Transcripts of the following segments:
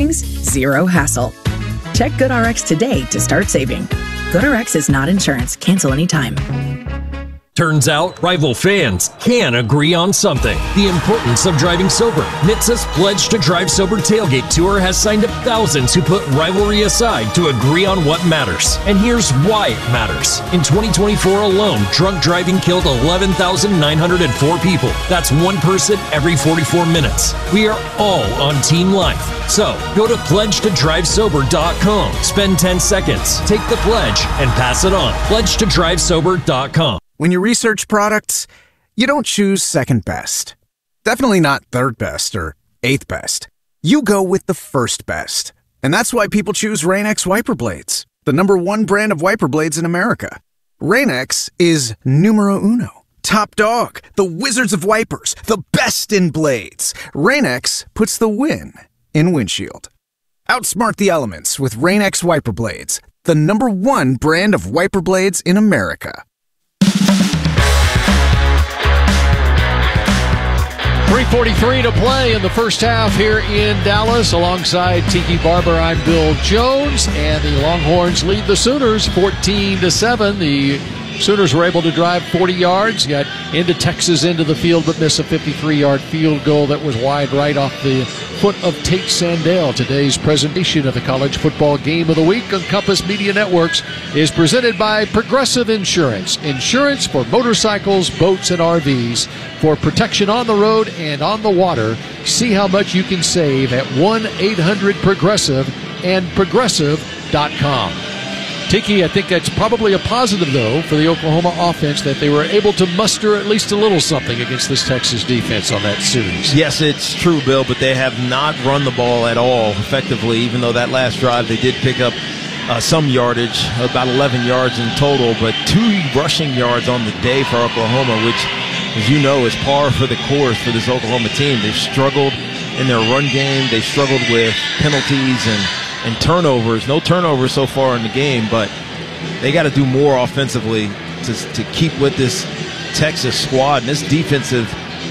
savings, zero hassle. Check GoodRx today to start saving. GoodRx is not insurance. Cancel anytime. Turns out, rival fans can agree on something. The importance of driving sober. NHTSA's Pledge to Drive Sober Tailgate Tour has signed up thousands who put rivalry aside to agree on what matters. And here's why it matters. In 2024 alone, drunk driving killed 11,904 people. That's one person every 44 minutes. We are all on Team Life. So, go to pledgetodrivesober.com. Spend 10 seconds, take the pledge, and pass it on. Pledgetodrivesober.com. When you research products, you don't choose second best. Definitely not third best or eighth best. You go with the first best. And that's why people choose Rain-X wiper blades, the #1 brand of wiper blades in America. Rain-X is numero uno. Top dog, the wizards of wipers, the best in blades. Rain-X puts the win in windshield. Outsmart the elements with Rain-X wiper blades, the #1 brand of wiper blades in America. 3:43 to play in the first half here in Dallas. Alongside Tiki Barber, I'm Bill Jones, and the Longhorns lead the Sooners 14-7. The Sooners were able to drive 40 yards, got into Texas into the field, but missed a 53-yard field goal that was wide right off the foot of Tate Sandell. Today's presentation of the College Football Game of the Week on Compass Media Networks is presented by Progressive Insurance. Insurance for motorcycles, boats, and RVs for protection on the road and on the water. See how much you can save at 1-800-PROGRESSIVE and Progressive.com. Tiki, I think that's probably a positive, though, for the Oklahoma offense that they were able to muster at least a little something against this Texas defense on that series. Yes, it's true, Bill, but they have not run the ball at all effectively, even though that last drive they did pick up some yardage, about 11 yards in total, but 2 rushing yards on the day for Oklahoma, which, as you know, is par for the course for this Oklahoma team. They've struggled in their run game. They've struggled with penalties and turnovers. No turnovers so far in the game, but they got to do more offensively to keep with this Texas squad. And this defensive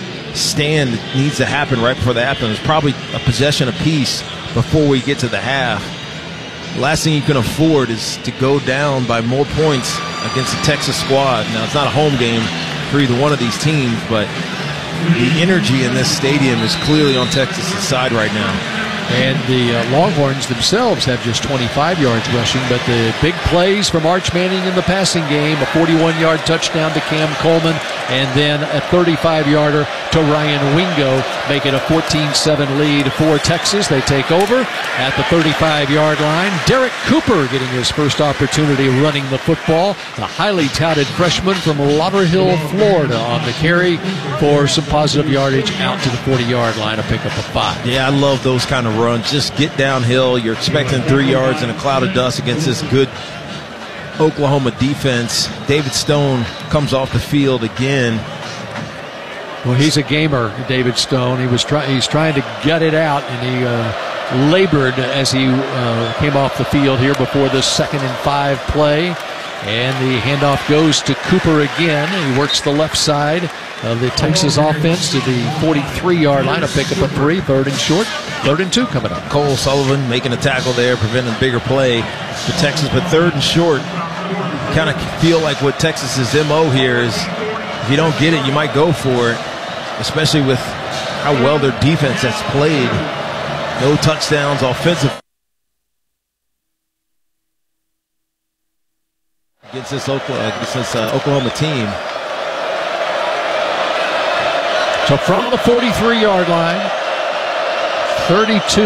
stand needs to happen right before the half. There's probably a possession apiece before we get to the half. The last thing you can afford is to go down by more points against the Texas squad. Now, it's not a home game for either one of these teams, but the energy in this stadium is clearly on Texas' side right now. And the Longhorns themselves have just 25 yards rushing, but the big plays from Arch Manning in the passing game, a 41-yard touchdown to Cam Coleman, and then a 35-yarder to Ryan Wingo, make it a 14-7 lead for Texas. They take over at the 35-yard line. Derek Cooper getting his first opportunity running the football. The highly touted freshman from Lauderhill, Florida, on the carry for some positive yardage out to the 40-yard line, a pickup of 5. Yeah, I love those kind of runs. Just get downhill. You're expecting 3 yards in a cloud of dust against this good Oklahoma defense. David Stone comes off the field again. Well, he's a gamer, David Stone. He's trying to gut it out, and he labored as he came off the field here before the 2nd and 5 play. And the handoff goes to Cooper again. He works the left side of the Texas offense to the 43-yard line. A pickup of 3, 3rd and short, 3rd and 2 coming up. Cole Sullivan making a tackle there, preventing a bigger play for Texas, but 3rd and short. Kind of feel like what Texas's MO here is, if you don't get it, you might go for it, especially with how well their defense has played. No touchdowns offensive against this Oklahoma team. So from the 43-yard line, 32.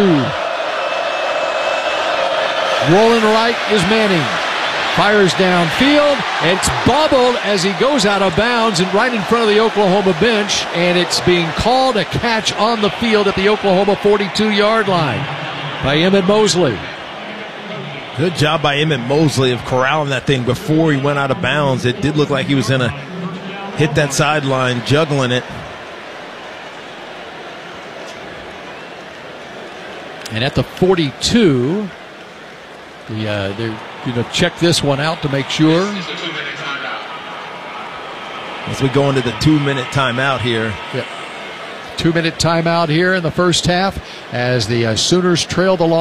Rolling right is Manning. Fires downfield. It's bobbled as he goes out of bounds and right in front of the Oklahoma bench, and it's being called a catch on the field at the Oklahoma 42-yard line by Emmett Mosley. Good job by Emmett Mosley of corralling that thing before he went out of bounds. It did look like he was going to hit that sideline, juggling it. And at the 42, they're going to check this one out to make sure. As we go into the 2-minute timeout here. Yep. 2-minute timeout here in the first half as the Sooners trail the